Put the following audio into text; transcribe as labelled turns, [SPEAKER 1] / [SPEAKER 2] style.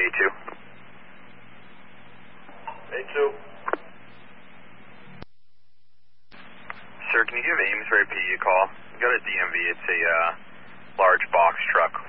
[SPEAKER 1] A2.
[SPEAKER 2] A2.
[SPEAKER 1] Sir, can you give Amesbury PD a call? We got a DMV. It's a large box truck